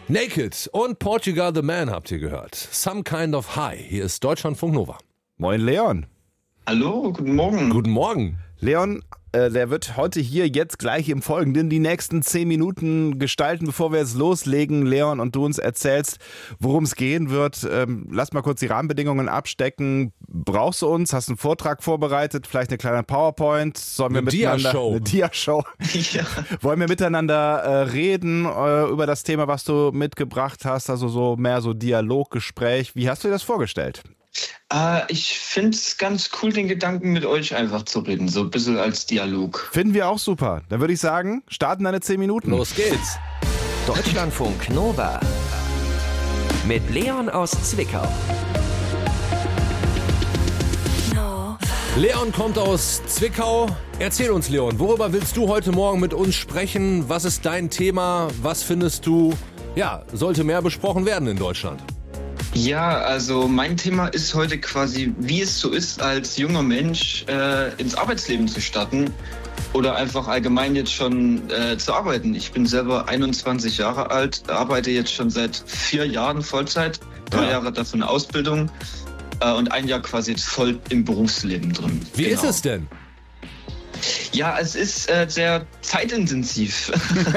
Naked und Portugal the Man habt ihr gehört. Some Kind of High. Hier ist Deutschlandfunk Nova. Moin Leon. Hallo, guten Morgen. Guten Morgen. Leon, der wird heute hier jetzt gleich im Folgenden die nächsten 10 Minuten gestalten, bevor wir jetzt loslegen, Leon, und du uns erzählst, worum es gehen wird. Lass mal kurz die Rahmenbedingungen abstecken. Brauchst du uns? Hast du einen Vortrag vorbereitet? Vielleicht eine kleine PowerPoint? Sollen wir miteinander eine Dia-Show? Ja. Wollen wir miteinander reden über das Thema, was du mitgebracht hast? Also so mehr so Dialoggespräch. Wie hast du dir das vorgestellt? Ich finde es ganz cool, den Gedanken mit euch einfach zu reden, so ein bisschen als Dialog. Finden wir auch super. Dann würde ich sagen, starten deine 10 Minuten. Los geht's. Deutschlandfunk Nova mit Leon aus Zwickau. Leon kommt aus Zwickau. Erzähl uns, Leon, worüber willst du heute Morgen mit uns sprechen? Was ist dein Thema? Was findest du, sollte mehr besprochen werden in Deutschland? Ja, also mein Thema ist heute quasi, wie es so ist, als junger Mensch ins Arbeitsleben zu starten oder einfach allgemein jetzt schon zu arbeiten. Ich bin selber 21 Jahre alt, arbeite jetzt schon seit 4 Jahren Vollzeit, 3 Jahre davon Ausbildung und 1 Jahr quasi jetzt voll im Berufsleben drin. Wie ist es denn? Ja, es ist sehr zeitintensiv.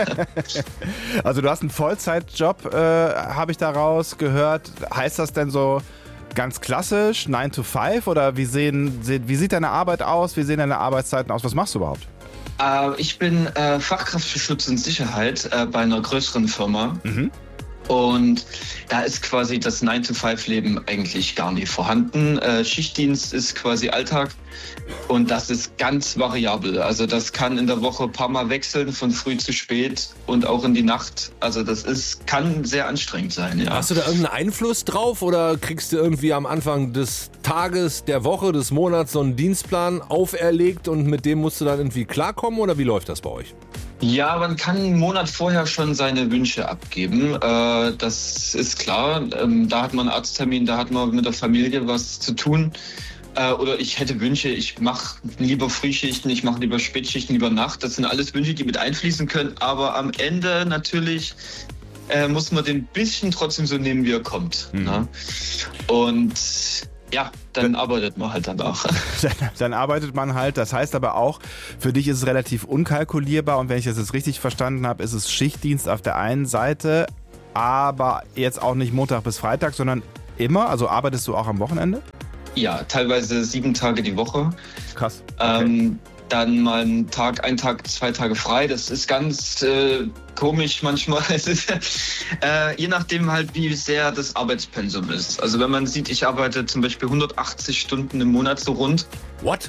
Also du hast einen Vollzeitjob, habe ich daraus gehört. Heißt das denn so ganz klassisch 9 to 5 oder wie sieht deine Arbeit aus? Wie sehen deine Arbeitszeiten aus? Was machst du überhaupt? Ich bin Fachkraft für Schutz und Sicherheit bei einer größeren Firma. Mhm. Und da ist quasi das 9-to-5-Leben eigentlich gar nicht vorhanden. Schichtdienst ist quasi Alltag und das ist ganz variabel. Also das kann in der Woche ein paar Mal wechseln, von früh zu spät und auch in die Nacht. Also kann sehr anstrengend sein. Ja. Hast du da irgendeinen Einfluss drauf oder kriegst du irgendwie am Anfang des Tages, der Woche, des Monats so einen Dienstplan auferlegt und mit dem musst du dann irgendwie klarkommen oder wie läuft das bei euch? Ja, man kann einen Monat vorher schon seine Wünsche abgeben. Das ist klar. Da hat man einen Arzttermin, da hat man mit der Familie was zu tun. Oder ich hätte Wünsche, ich mache lieber Frühschichten, ich mache lieber Spätschichten, lieber Nacht. Das sind alles Wünsche, die mit einfließen können. Aber am Ende natürlich muss man den bisschen trotzdem so nehmen, wie er kommt. Mhm. Ne? Und ja, dann arbeitet man halt danach. Dann arbeitet man halt, das heißt aber auch, für dich ist es relativ unkalkulierbar und wenn ich das jetzt richtig verstanden habe, ist es Schichtdienst auf der einen Seite, aber jetzt auch nicht Montag bis Freitag, sondern immer, also arbeitest du auch am Wochenende? Ja, teilweise 7 Tage die Woche. Krass. Okay. Dann mal einen Tag, 2 Tage frei. Das ist ganz komisch manchmal. Es ist je nachdem halt, wie sehr das Arbeitspensum ist. Also wenn man sieht, ich arbeite zum Beispiel 180 Stunden im Monat so rund. What?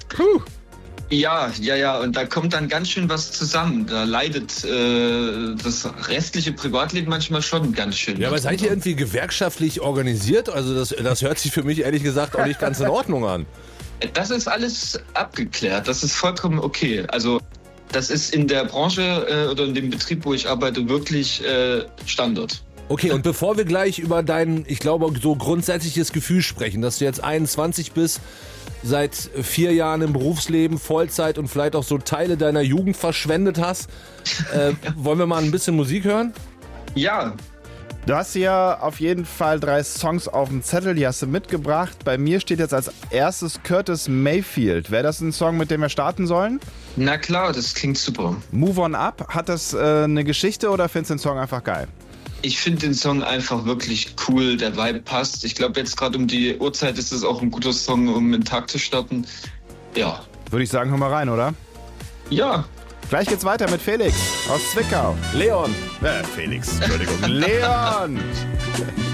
Ja. Und da kommt dann ganz schön was zusammen. Da leidet das restliche Privatleben manchmal schon ganz schön. Ja, aber seid ihr irgendwie gewerkschaftlich organisiert? Also das hört sich für mich ehrlich gesagt auch nicht ganz in Ordnung an. Das ist alles abgeklärt. Das ist vollkommen okay. Also das ist in der Branche oder in dem Betrieb, wo ich arbeite, wirklich Standard. Okay, und bevor wir gleich über dein, ich glaube, so grundsätzliches Gefühl sprechen, dass du jetzt 21 bist, seit 4 Jahren im Berufsleben, Vollzeit und vielleicht auch so Teile deiner Jugend verschwendet hast, wollen wir mal ein bisschen Musik hören? Ja. Du hast ja auf jeden Fall 3 Songs auf dem Zettel, die hast du mitgebracht. Bei mir steht jetzt als erstes Curtis Mayfield. Wäre das ein Song, mit dem wir starten sollen? Na klar, das klingt super. Move On Up, hat das eine Geschichte oder findest du den Song einfach geil? Ich finde den Song einfach wirklich cool, der Vibe passt. Ich glaube, jetzt gerade um die Uhrzeit ist es auch ein guter Song, um den Tag zu starten. Ja. Würde ich sagen, hör mal rein, oder? Ja. Gleich geht's weiter mit Felix aus Zwickau. Leon. Felix, Entschuldigung. Leon!